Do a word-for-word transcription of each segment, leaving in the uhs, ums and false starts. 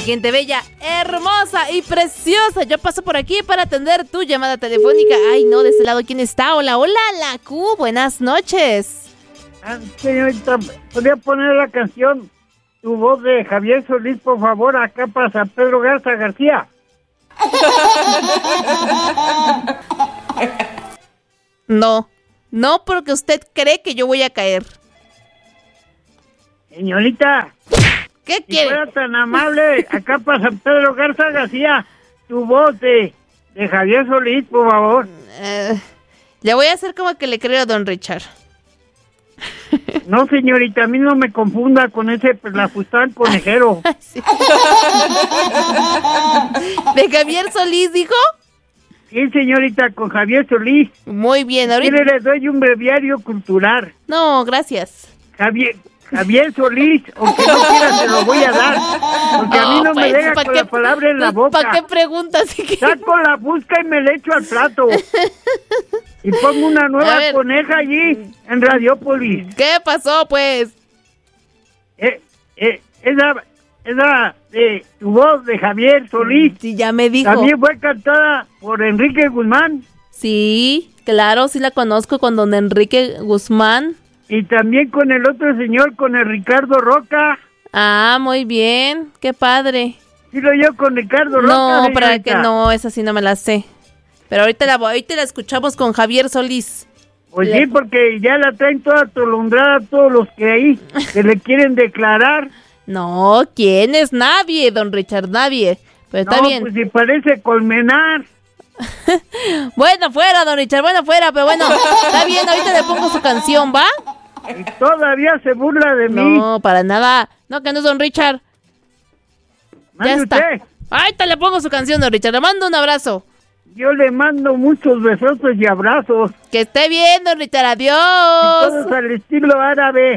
gente bella, hermosa y preciosa. Yo paso por aquí para atender tu llamada telefónica. Ay, no, de este lado, ¿quién está? Hola, hola, la Q, buenas noches. Ah, señorita, ¿podría poner la canción Tu Voz de Javier Solís, por favor, acá para San Pedro Garza García? No, no porque usted cree que yo voy a caer. Señorita, ¿qué si quiere? fuera tan amable, acá para San Pedro Garza García, Tu Voz de, de Javier Solís, por favor. Uh, le voy a hacer como que le creo a don Richard. No, señorita, a mí no me confunda con ese pelafustán conejero. Sí. ¿De Javier Solís, dijo? Sí, señorita, con Javier Solís. Muy bien, ahorita... Mire, le doy un breviario cultural. No, gracias. Javier... Javier Solís, aunque no quiera se lo voy a dar, porque a mí no, no pues, me deja con qué, la palabra en la pues, boca. ¿Para qué preguntas? Saco la busca y me le echo al plato. Y pongo una nueva coneja allí en Radiópolis. ¿Qué pasó, pues? Eh, eh, esa, esa de Tu Voz de Javier Solís. Sí, ya me dijo. También fue cantada por Enrique Guzmán. Sí, claro, sí la conozco con don Enrique Guzmán. Y también con el otro señor, con el Ricardo Roca. Ah, muy bien, qué padre. Sí lo yo con Ricardo Roca. No, para que no, esa sí no me la sé. Pero ahorita la, ahorita la escuchamos con Javier Solís. Pues le... sí, porque ya la traen toda atolondrada todos los que ahí se le quieren declarar. No, ¿quién es? Nadie, don Richard, nadie. Pero está no, bien. Pues si parece Colmenar. Bueno, fuera, don Richard, bueno, fuera, pero bueno, está bien, ahorita le pongo su canción, ¿va? Y todavía se burla de mí. No, para nada. No, que no es don Richard. Ya está. Usted. Ahorita le pongo su canción, don Richard. Le mando un abrazo. Yo le mando muchos besos y abrazos. Que esté bien, don Richard. Adiós. Y todos al estilo árabe.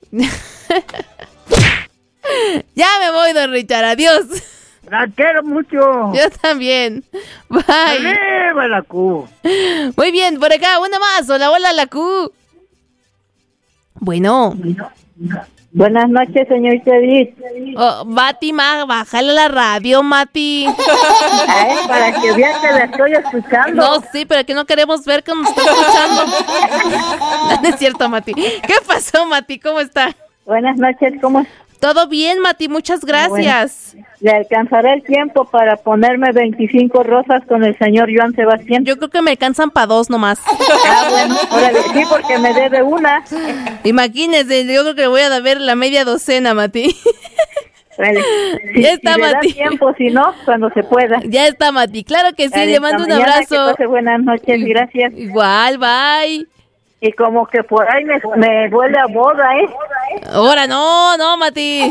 Ya me voy, don Richard. Adiós. La quiero mucho. Yo también. Bye. ¡Arriba la Q! Muy bien, por acá, una más. Hola, hola, la Q. Bueno. Buenas noches, señorita Edith. Oh, Mati, ma, bájale la radio, Mati. Ay, para que vea que la estoy escuchando. No, sí, pero que no queremos ver que nos está escuchando. No es cierto, Mati. ¿Qué pasó, Mati? ¿Cómo está? Buenas noches, ¿cómo está? Todo bien, Mati, muchas gracias. Bueno, le alcanzará el tiempo para ponerme veinticinco rosas con el señor Joan Sebastián. Yo creo que me alcanzan para dos nomás. Ah, bueno, órale, sí, porque me debe una. Imagínese, yo creo que le voy a dar la media docena, Mati. Vale. Si, ya está, si Mati. Le da tiempo, si no, cuando se pueda. Ya está, Mati, claro que sí, vale, le mando un mañana, abrazo. Que pase buenas noches, gracias. Igual, bye. Y como que por ahí me, me huele a boda, ¿eh? Ahora no, no, Mati.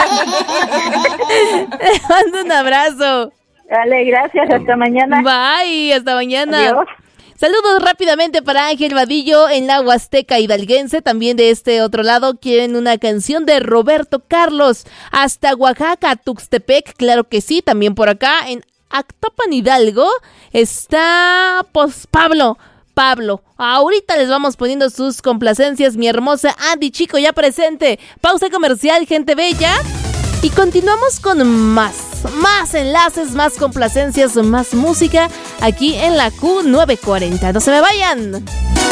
Te mando un abrazo. Dale, gracias, hasta mañana. Bye, hasta mañana. Adiós. Saludos rápidamente para Ángel Vadillo en la Huasteca hidalguense. También de este otro lado quieren una canción de Roberto Carlos. Hasta Oaxaca, Tuxtepec, claro que sí. También por acá en Actopan, Hidalgo, está pues Pablo. Pablo, ahorita les vamos poniendo sus complacencias, mi hermosa Andy Chico ya presente. Pausa comercial, gente bella. Y continuamos con más, más enlaces, más complacencias, más música aquí en la Q novecientos cuarenta. No se me vayan.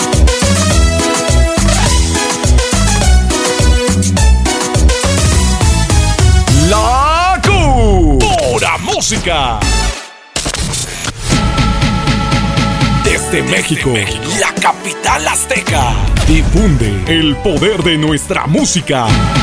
La Q, pura música. Desde México, México, la capital azteca, difunde el poder de nuestra música.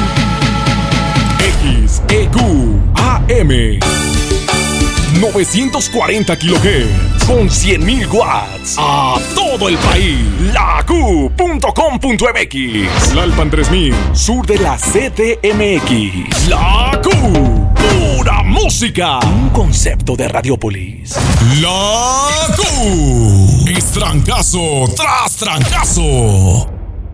X E Q A M novecientos cuarenta kilohertz con cien mil watts a todo el país. La Q punto com punto m x, Tlalpan tres mil, sur de la C D M X. La Q, pura música. Un concepto de Radiópolis. La Q es trancazo tras trancazo.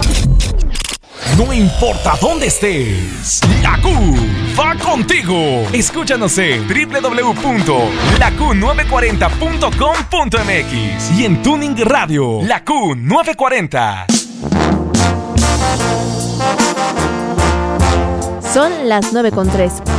No importa dónde estés, la Q va contigo. Escúchanos en doble u doble u doble u punto la q novecientos cuarenta punto com punto m x y en Tuning Radio, la Q novecientos cuarenta. Son las nueve con tres.